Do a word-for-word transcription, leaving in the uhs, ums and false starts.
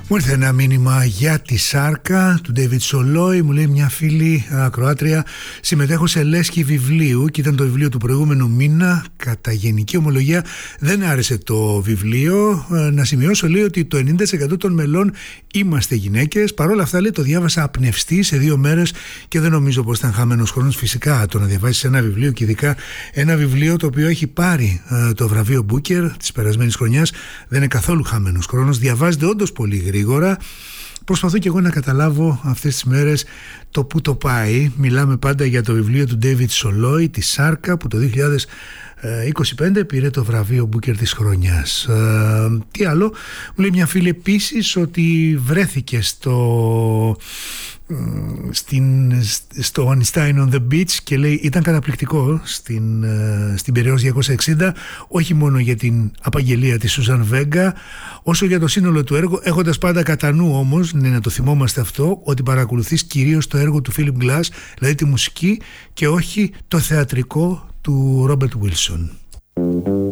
Μου ήρθε ένα μήνυμα για τη Σάρκα του Ντέιβιντ Σολόι. Μου λέει μια φίλη ακροάτρια: συμμετέχω σε λέσχη βιβλίου και ήταν το βιβλίο του προηγούμενου μήνα. Κατά γενική ομολογία δεν άρεσε το βιβλίο. Να σημειώσω, λέει, ότι το ενενήντα τοις εκατό των μελών είμαστε γυναίκες. Παρ' όλα αυτά, λέει, το διάβασα απνευστή σε δύο μέρες και δεν νομίζω πως ήταν χαμένος χρόνος. Φυσικά το να διαβάσεις ένα βιβλίο, και ειδικά ένα βιβλίο το οποίο έχει πάρει ε, το βραβείο Μπούκερ της περασμένης χρονιάς, δεν είναι καθόλου χαμένος χρόνος. Διαβάζεται όντως πολύ γρήγορα. Προσπαθώ και εγώ να καταλάβω αυτές τις μέρες το που το πάει. Μιλάμε πάντα για το βιβλίο του Ντέιβιντ Σολόι, τη Σάρκα, που το δύο χιλιάδες είκοσι πέντε πήρε το βραβείο Μπούκερ της χρονιάς. Ε, τι άλλο? Μου λέει μια φίλη επίσης ότι βρέθηκε στο... Στην, στο Einstein on the Beach και λέει ήταν καταπληκτικό στην, στην Πειραιώς διακόσια εξήντα, όχι μόνο για την απαγγελία της Σούζαν Βέγκα όσο για το σύνολο του έργου, έχοντας πάντα κατά νου όμως, ναι, να το θυμόμαστε αυτό, ότι παρακολουθείς κυρίως το έργο του Philip Glass, δηλαδή τη μουσική, και όχι το θεατρικό του Ρόμπερτ Βίλσον.